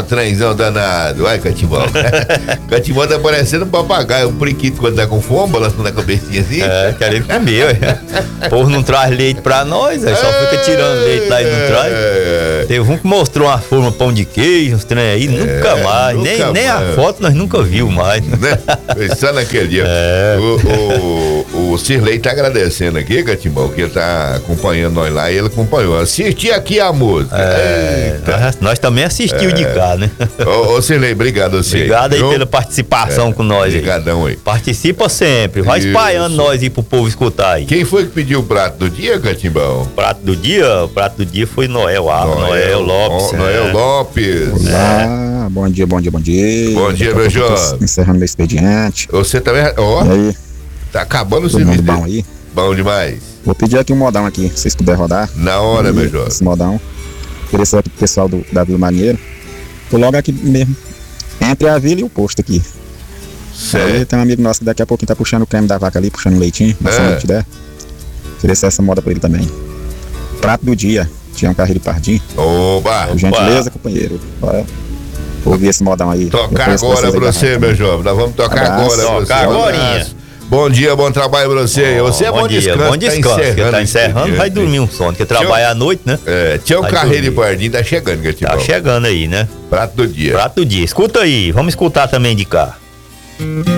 trenzão danado. Vai, Catimbão. Catimbão tá parecendo um papagaio, um periquito quando tá com fome, balançando na cabecinha assim. Querendo comer, ué. O povo não traz leite pra nós, só fica tirando leite lá e não traz. Teve um que mostrou uma forma pão de queijo, uns trem aí, nunca mais. Nem a foto nós nunca viu mais. Né? Só naquele dia. O Cirlei tá agradecendo aqui, Catimbão, que ele tá acompanhando nós lá e ele acompanhou. Assisti aqui a música. Nós também assistimos de cá, né? Ô Cirlei, obrigado você. Obrigado aí pela participação com nós. Obrigadão aí. Participa sempre, vai espalhando nós aí pro povo escutar aí. Quem foi que pediu o prato do dia, Catimbão? O prato do dia foi Noel Lopes. Noel Lopes. Olá, bom dia. Bom dia, meu jovem. Encerrando meu expediente. Você também, ó. E aí? Tá acabando o Todo serviço. mundo bom aí? Bom demais. Vou pedir aqui um modão aqui, se vocês puderem rodar. Na hora, meu jovem. Esse modão. Oferecer aqui pro pessoal da Vila Maneiro. Tô logo aqui mesmo, entre a vila e o posto aqui. Aí tem um amigo nosso que daqui a pouquinho tá puxando o creme da vaca ali, puxando o leitinho, na noite der. Oferecer essa moda pra ele também. Prato do dia, Tião Carreiro Pardim. Oba! Por gentileza, companheiro. Bora ouvir esse modão aí. Tocar agora pra você, meu jovem. Nós vamos tocar agora pra você. Tocar agorinha. Bom dia, bom trabalho pra você. Você é bom descanso. Bom descanso. Tá encerrando, vai dormir um sono, porque trabalha à noite, né? Tião Carreiro e Pardim tá chegando, Catimbão. Tá chegando aí, né? Prato do dia. Escuta aí, vamos escutar também de cá.